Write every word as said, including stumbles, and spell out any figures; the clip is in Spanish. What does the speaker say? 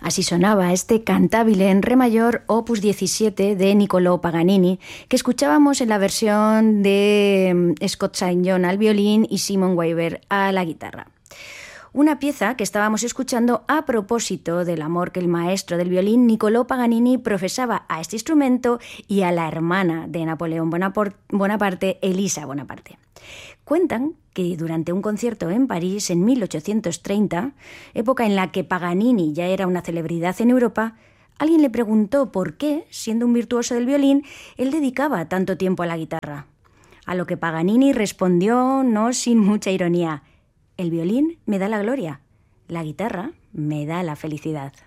Así sonaba este cantabile en re mayor opus diecisiete de Niccolò Paganini, que escuchábamos en la versión de Scott Saint John al violín y Simon Weber a la guitarra. Una pieza que estábamos escuchando a propósito del amor que el maestro del violín Niccolò Paganini profesaba a este instrumento y a la hermana de Napoleón Bonaparte, Elisa Bonaparte. Cuentan que durante un concierto en París en mil ochocientos treinta, época en la que Paganini ya era una celebridad en Europa, alguien le preguntó por qué, siendo un virtuoso del violín, él dedicaba tanto tiempo a la guitarra. A lo que Paganini respondió, no sin mucha ironía: el violín me da la gloria, la guitarra me da la felicidad.